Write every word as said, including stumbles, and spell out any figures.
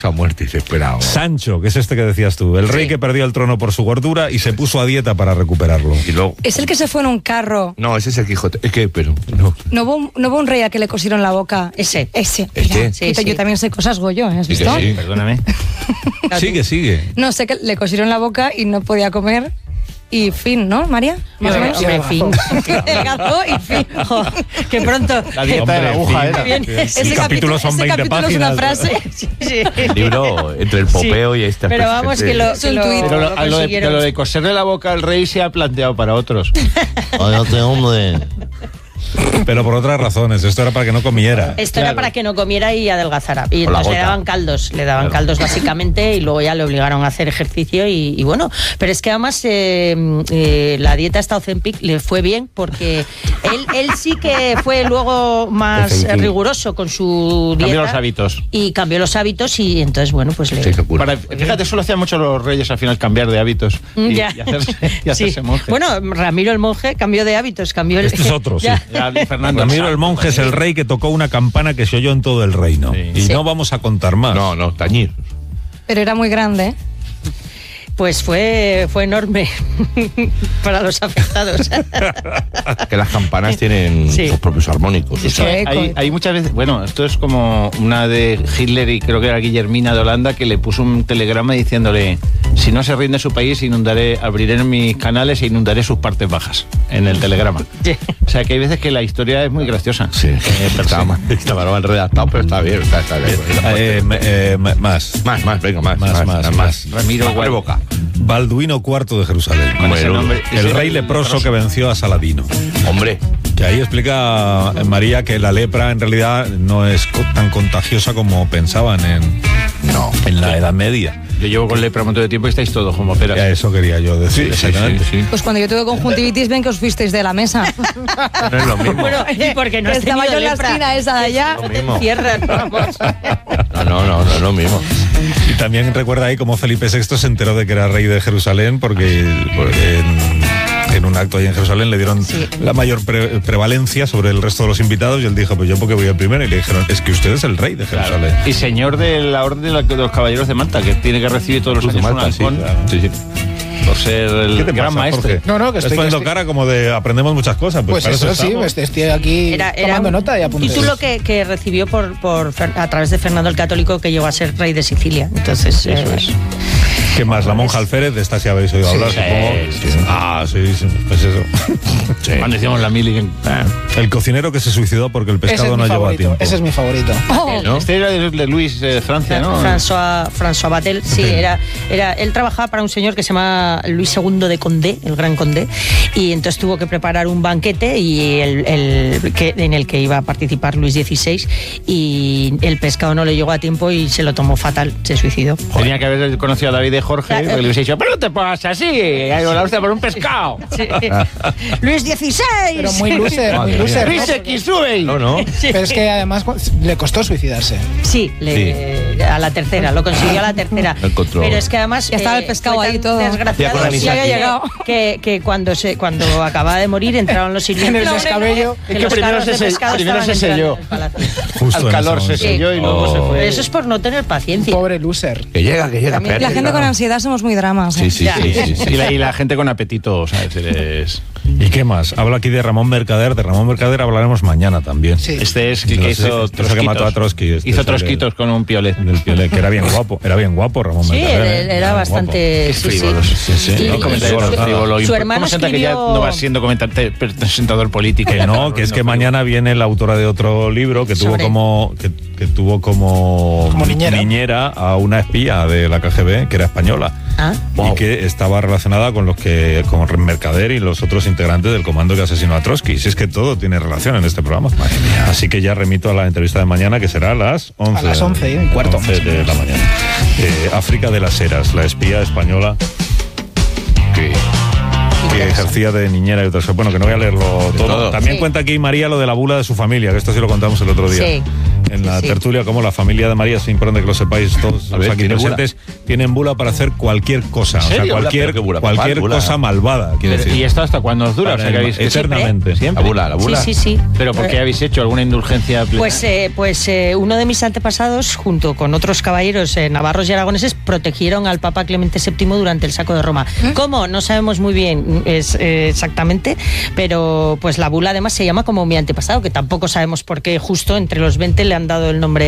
A muerte y desesperado. Sancho, que es este que decías tú, el rey Sí. que perdió el trono por su gordura y se puso a dieta para recuperarlo. Y luego... Es el que se fue en un carro. No, ese es el Quijote. Es que, pero... No. ¿No hubo, un- no hubo un rey a que le cosieron la boca? Ese. Ese. ¿Este? Mira, Sí, yo sí. también sé cosas, Goyo, ¿has Sí que visto? sí. Perdóname. Sigue, sigue. No sé, que le cosieron la boca y no podía comer. Y fin, ¿no, María? Más o menos. Hombre, fin. Delgado y fin. Jo, que pronto. La dieta Hombre, de la aguja fin. era. Bien. El Ese capítulo son ese veinte capítulo es una páginas. frase. Sí, sí. El libro entre el popeo y esta... Pero vamos, que lo, Es que un lo, tuit. Pero lo, lo a lo de, consiguieron. lo de coserle la boca al rey se ha planteado para otros. Cállate, hombre. Pero por otras razones, esto era para que no comiera. Esto era Claro. para que no comiera y adelgazara. Y Con la entonces le gota. daban caldos, le daban caldos básicamente y luego ya le obligaron a hacer ejercicio y, y bueno, pero es que además eh, eh, la dieta esta Ozempic le fue bien porque él, él sí que fue luego más Ozempic. eh, riguroso con su dieta. Cambió los hábitos. Y cambió los hábitos y entonces, bueno, pues le... Sí, qué puro. Para, fíjate, eso lo hacían mucho los reyes al final, cambiar de hábitos. Y, Ya. y hacerse, y hacerse Sí. monje. Bueno, Ramiro el monje cambió de hábitos, cambió el... Este es otro, sí. Ya. Ya, Fernando Ramiro el monje es el rey que tocó una campana que se oyó en todo el reino. Sí. Y Sí. no vamos a contar más. No, no, tañir. Pero era muy grande, ¿eh? Pues fue, fue enorme para los afectados. Que las campanas tienen Sí. sus propios armónicos. Es que Eco, hay, eco. hay muchas veces, bueno, esto es como una de Hitler y creo que era Guillermina de Holanda que le puso un telegrama diciéndole: si no se rinde su país, inundaré, abriré mis canales e inundaré sus partes bajas, en el telegrama. Sí. O sea que hay veces que la historia es muy graciosa. Sí, está mal, está mal redactado, pero está bien, está, está bien. Eh, me- eh, me- más. Más, más, venga, más, Más, más, más. Ramiro Abre Guay. boca. Balduino cuarto de Jerusalén. Con ese Bueno, nombre. El Ese- rey leproso que venció a Saladino. Hombre, Que ahí explica eh, María que la lepra en realidad no es co- tan contagiosa como pensaban en, no. en la Edad Media. Yo llevo con lepra un montón de tiempo y estáis todos como peras. Ya, eso quería yo decir. Sí, sí, exactamente. sí, sí. Pues cuando yo tuve conjuntivitis, ven que os fuisteis de la mesa. No es lo mismo. Bueno, y porque no has Estaba tenido yo en la lepra. esquina esa de allá. Lo mismo. Cierran, vamos. No, no, no, no es lo mismo. Y también recuerda ahí cómo Felipe sexto se enteró de que era rey de Jerusalén porque, porque en, en un acto ahí en Jerusalén le dieron Sí. la mayor pre- prevalencia sobre el resto de los invitados y él dijo, pues yo porque voy el primero. Y le dijeron, es que usted es el rey de Jerusalén. Y señor de la Orden de, la- de los Caballeros de Malta, que tiene que recibir todos los Cruz de años un Malta, sí, halcón claro. Sí, sí. por ser el ¿Qué te gran pasa, maestro. Jorge? No, no, que Estás estoy- poniendo que estoy- cara como de aprendemos muchas cosas. Pues, Pues para eso eso sí, estamos. este- estoy aquí Era, era tomando un nota y apuntes. título que, que recibió por, por Fer- a través de Fernando el Católico, que llegó a ser rey de Sicilia. Entonces, Eso eh, es. ¿Qué más? La monja Alférez, de esta sí habéis oído hablar, sí, supongo. sí, sí. Ah, sí, sí, pues eso. Cuando hicimos la mili. en- Ah. El cocinero que se suicidó porque el Ese pescado es no mi llegó a favorito. tiempo. Ese es mi favorito. Oh, ¿No? Este era de, de Luis eh, Francia, ¿no? François, François Batel, sí, era, era, él trabajaba para un señor que se llama Luis segundo de Condé, el gran Condé, y entonces tuvo que preparar un banquete y el, el, que, en el que iba a participar Luis dieciséis, y el pescado no le llegó a tiempo y se lo tomó fatal, se suicidó. Tenía que haber conocido a David de Jorge, Claro. porque le hubiese dicho, pero no te pongas así, hay la hostia por un pescado. Sí. Luis dieciséis. Pero muy loser, muy Madre loser. Luis ¿no? X sube. No, no. Pero es que además le costó suicidarse. Sí, le- a la tercera, lo consiguió a la tercera. Lo encontró. Pero es que además Ya estaba el eh, pescado fue ahí tan todo. desgraciado Ya con Ya había que- llegado. que, que cuando se cuando acababa de morir entraron los sirvientes. En el descabello. que Es que los primero carros se de se- pescado primero estaban se entrando selló. en el palacio. Justo Al en calor ese se momento. selló y luego Oh. se fue. Pero eso es por no tener paciencia. Pobre loser. Que llega, que llega. También espérate, la gente claro. con ansiedad somos muy dramas. ¿eh? Sí, sí, Ya. sí, sí, sí. Y la, y la gente con apetito, ¿sabes? Es- ¿Y qué más? Habla aquí de Ramón Mercader. De Ramón Mercader hablaremos mañana también. Sí. Este es el No que sé, hizo este es el que mató a Trotsky, este hizo es el de- trosquitos con un piolet. Del Piolet, que era bien guapo. Era bien guapo Ramón Sí, Mercader. él- ¿eh? era bien bastante. Es sí, sí. frívolo, sí, sí. Y- No, y comentario su- tan frívolo. Su hermano ¿Cómo se nota que ya escribió. no vas siendo comentante- presentador político? Que no, que es que mañana viene la autora de otro libro que tuvo Sobre- como que, que tuvo como, Como niñera. a una espía de la K G B que era española. Ah. Y que estaba relacionada con los que con Mercader y los otros integrantes del comando que asesinó a Trotsky. Si es que todo tiene relación en este programa. Así que ya remito a la entrevista de mañana, que será a las once. A las once y cuarto. once de la mañana. Eh, África de las Heras, la espía española que, que ejercía de niñera y otras cosas. Bueno, que no voy a leerlo todo. todo. También Sí. cuenta aquí María lo de la bula de su familia, que esto sí lo contamos el otro día. Sí. en la sí. tertulia cómo la familia de María, es importante que lo sepáis todos A los ver, aquí ¿tiene bula? presentes, tienen bula para hacer cualquier cosa. O sea, serio? cualquier, ¿Pero qué bula? cualquier ¿Papá, bula? cosa malvada, quiero Pero, decir. ¿y esto hasta cuándo os dura? O Para sea, que el- habéis, eternamente. La ¿Siempre? bula, la bula. Sí, sí, sí. ¿Pero por qué habéis hecho alguna indulgencia plena? Pues, eh, pues eh, uno de mis antepasados, junto con otros caballeros eh, navarros y aragoneses, protegieron al Papa Clemente séptimo durante el saco de Roma. ¿Cómo? No sabemos muy bien es, eh, exactamente, pero pues la bula además se llama como mi antepasado, que tampoco sabemos por qué justo entre los veinte le han dado el nombre